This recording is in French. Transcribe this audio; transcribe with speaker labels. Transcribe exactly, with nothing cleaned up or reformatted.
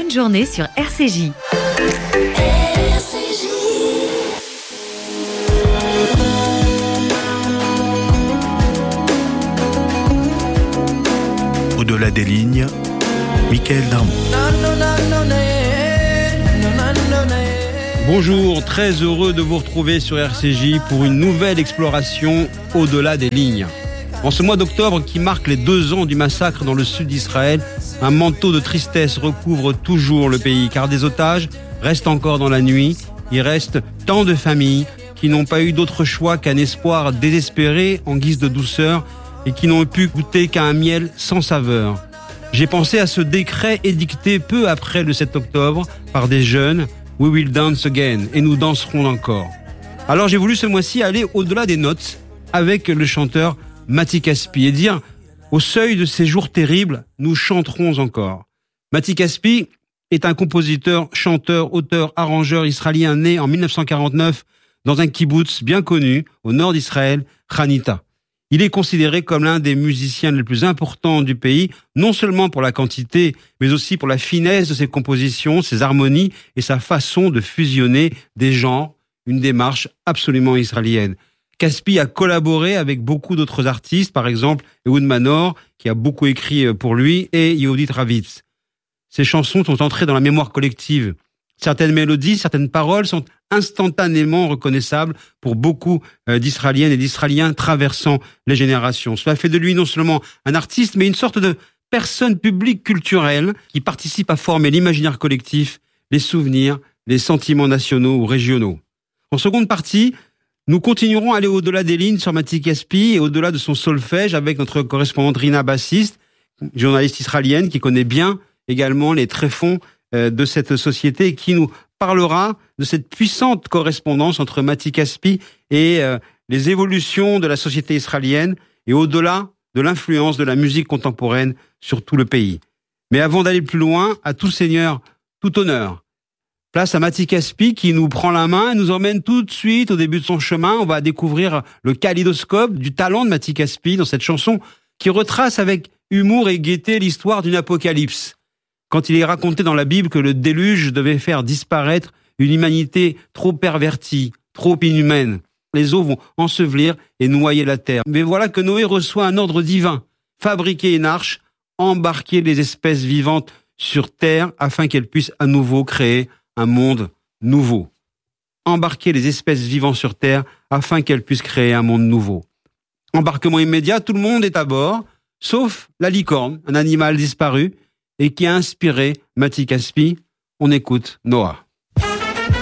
Speaker 1: bonne journée sur R C J.
Speaker 2: R C J.
Speaker 3: Au-delà des lignes, Mickaël Darmon.
Speaker 4: Bonjour, très heureux de vous retrouver sur R C J pour une nouvelle exploration au-delà des lignes. En ce mois d'octobre qui marque les deux ans du massacre dans le sud d'Israël, un manteau de tristesse recouvre toujours le pays, car des otages restent encore dans la nuit. Il reste tant de familles qui n'ont pas eu d'autre choix qu'un espoir désespéré en guise de douceur et qui n'ont pu goûter qu'à un miel sans saveur. J'ai pensé à ce décret édicté peu après le sept octobre par des jeunes, « We will dance again » et nous danserons encore. Alors j'ai voulu ce mois-ci aller au-delà des notes avec le chanteur Mati Caspi et dire « Au seuil de ces jours terribles, nous chanterons encore ». Mati Caspi est un compositeur, chanteur, auteur, arrangeur israélien né en dix-neuf cent quarante-neuf dans un kibboutz bien connu au nord d'Israël, Hanita. Il est considéré comme l'un des musiciens les plus importants du pays, non seulement pour la quantité, mais aussi pour la finesse de ses compositions, ses harmonies et sa façon de fusionner des genres, une démarche absolument israélienne. Caspi a collaboré avec beaucoup d'autres artistes, par exemple Ehud Manor, qui a beaucoup écrit pour lui, et Yehudit Ravitz. Ces chansons sont entrées dans la mémoire collective. Certaines mélodies, certaines paroles sont instantanément reconnaissables pour beaucoup d'Israéliennes et d'Israéliens traversant les générations. Cela fait de lui non seulement un artiste, mais une sorte de personne publique culturelle qui participe à former l'imaginaire collectif, les souvenirs, les sentiments nationaux ou régionaux. En seconde partie, nous continuerons à aller au-delà des lignes sur Mati Caspi et au-delà de son solfège avec notre correspondante Rina Bassiste, journaliste israélienne qui connaît bien également les tréfonds de cette société et qui nous parlera de cette puissante correspondance entre Mati Caspi et euh, les évolutions de la société israélienne et au-delà de l'influence de la musique contemporaine sur tout le pays. Mais avant d'aller plus loin, à tout seigneur, tout honneur. Place à Mati Caspi qui nous prend la main et nous emmène tout de suite au début de son chemin. On va découvrir le kaléidoscope du talent de Mati Caspi dans cette chanson qui retrace avec humour et gaieté l'histoire d'une apocalypse. Quand il est raconté dans la Bible que le déluge devait faire disparaître une humanité trop pervertie, trop inhumaine. Les eaux vont ensevelir et noyer la terre. Mais voilà que Noé reçoit un ordre divin. Fabriquer une arche, embarquer les espèces vivantes sur terre afin qu'elles puissent à nouveau créer un monde nouveau. Embarquer les espèces vivantes sur terre afin qu'elles puissent créer un monde nouveau. Embarquement immédiat, tout le monde est à bord, sauf la licorne, un animal disparu, et qui a inspiré Mati Caspi. On écoute Noah.